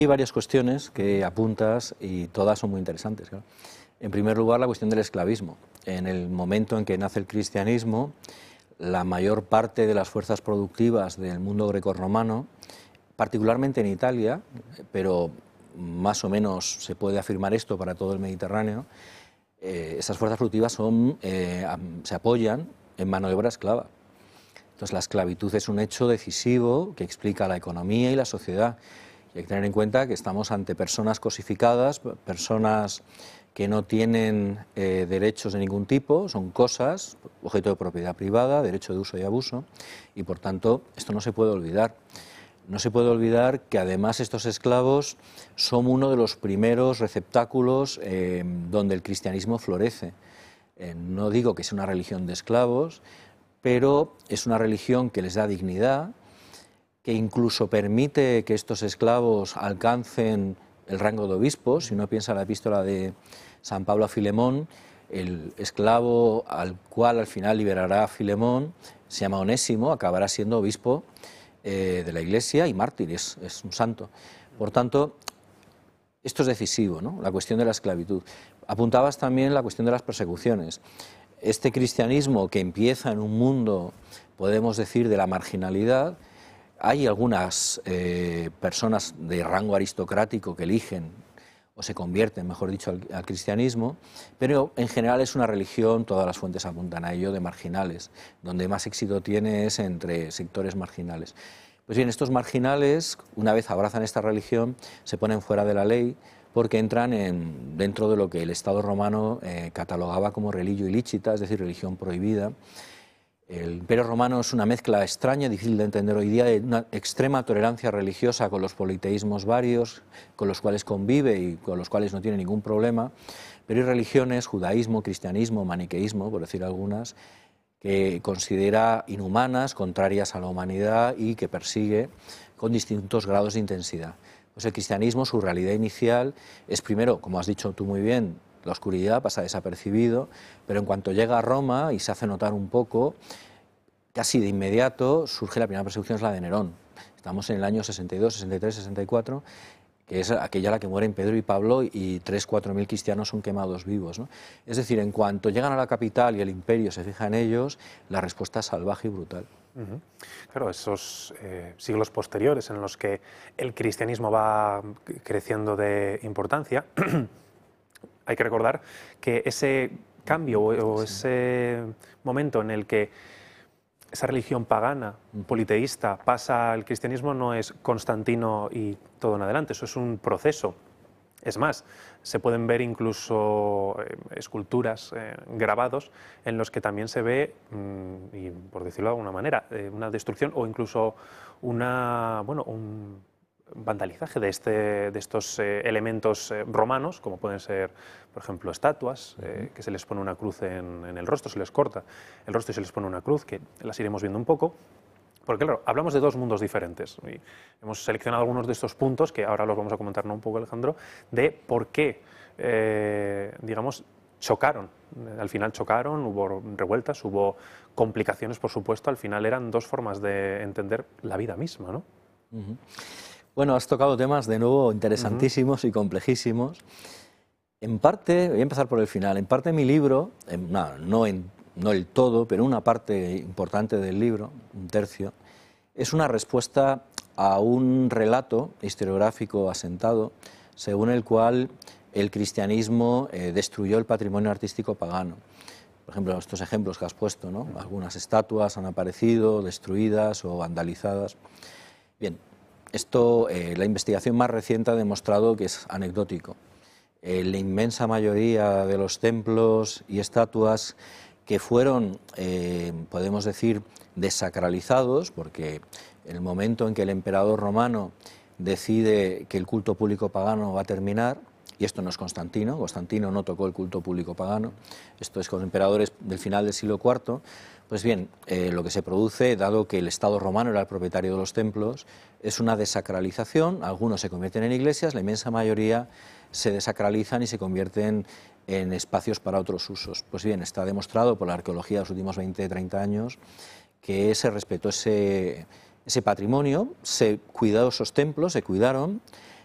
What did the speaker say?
Hay varias cuestiones que apuntas y todas son muy interesantes, claro. En primer lugar, la cuestión del esclavismo. En el momento en que nace el cristianismo, la mayor parte de las fuerzas productivas del mundo grecorromano, particularmente en Italia, pero más o menos se puede afirmar esto para todo el Mediterráneo, esas fuerzas productivas se apoyan en mano de obra esclava. Entonces la esclavitud es un hecho decisivo que explica la economía y la sociedad. Y hay que tener en cuenta que estamos ante personas cosificadas, personas que no tienen derechos de ningún tipo, son cosas, objeto de propiedad privada, derecho de uso y abuso, y por tanto esto no se puede olvidar. No se puede olvidar que además estos esclavos son uno de los primeros receptáculos donde el cristianismo florece. No digo que sea una religión de esclavos, pero es una religión que les da dignidad, que incluso permite que estos esclavos alcancen el rango de obispos. Si uno piensa en la epístola de San Pablo a Filemón, el esclavo al cual al final liberará a Filemón se llama Onésimo, acabará siendo obispo de la Iglesia y mártir, es un santo. Por tanto, esto es decisivo, ¿no? La cuestión de la esclavitud. Apuntabas también la cuestión de las persecuciones. Este cristianismo que empieza en un mundo, podemos decir, de la marginalidad. Hay algunas personas de rango aristocrático que eligen o se convierten, mejor dicho, al cristianismo, pero en general es una religión, todas las fuentes apuntan a ello, de marginales. Donde más éxito tiene es entre sectores marginales. Pues bien, estos marginales, una vez abrazan esta religión, se ponen fuera de la ley porque entran dentro de lo que el Estado romano catalogaba como religio ilícita, es decir, religión prohibida. El Imperio Romano es una mezcla extraña, difícil de entender hoy día, de una extrema tolerancia religiosa con los politeísmos varios, con los cuales convive y con los cuales no tiene ningún problema, pero hay religiones, judaísmo, cristianismo, maniqueísmo, por decir algunas, que considera inhumanas, contrarias a la humanidad y que persigue con distintos grados de intensidad. Pues el cristianismo, su realidad inicial es primero, como has dicho tú muy bien, la oscuridad, pasa desapercibido, pero en cuanto llega a Roma y se hace notar un poco, casi de inmediato surge la primera persecución, es la de Nerón. Estamos en el año 62, 63, 64, que es aquella en la que mueren Pedro y Pablo y 3.000 o 4.000 cristianos son quemados vivos, ¿no? Es decir, en cuanto llegan a la capital y el imperio se fija en ellos, la respuesta es salvaje y brutal. Claro, esos siglos posteriores en los que el cristianismo va creciendo de importancia, hay que recordar que ese cambio o ese momento en el que esa religión pagana, politeísta, pasa al cristianismo no es Constantino y todo en adelante, eso es un proceso. Es más, se pueden ver incluso esculturas, grabados, en los que también se ve, y por decirlo de alguna manera, una destrucción o incluso un vandalizaje de estos elementos romanos, como pueden ser, por ejemplo, estatuas, que se les pone una cruz en el rostro, se les corta el rostro y se les pone una cruz, que las iremos viendo un poco. Porque claro, hablamos de dos mundos diferentes y hemos seleccionado algunos de estos puntos, que ahora los vamos a comentar un poco, Alejandro, de por qué, digamos, chocaron. Al final chocaron, hubo revueltas, hubo complicaciones, por supuesto. Al final eran dos formas de entender la vida misma, ¿no? Bueno, has tocado temas de nuevo interesantísimos y complejísimos. En parte, voy a empezar por el final, en parte mi libro, no el todo, pero una parte importante del libro, un tercio, es una respuesta a un relato historiográfico asentado, según el cual el cristianismo destruyó el patrimonio artístico pagano. Por ejemplo, estos ejemplos que has puesto, ¿no? Algunas estatuas han aparecido destruidas o vandalizadas. Bien, esto, la investigación más reciente ha demostrado que es anecdótico. La inmensa mayoría de los templos y estatuas que fueron, podemos decir, desacralizados, porque en el momento en que el emperador romano decide que el culto público pagano va a terminar, y esto no es Constantino, Constantino no tocó el culto público pagano, esto es con emperadores del final del siglo IV, pues bien, lo que se produce, dado que el Estado romano era el propietario de los templos, es una desacralización, algunos se convierten en iglesias, la inmensa mayoría se desacralizan y se convierten en espacios para otros usos. Pues bien, está demostrado por la arqueología de los últimos 20-30 años que se respetó ese patrimonio, se cuidó esos templos, se cuidaron,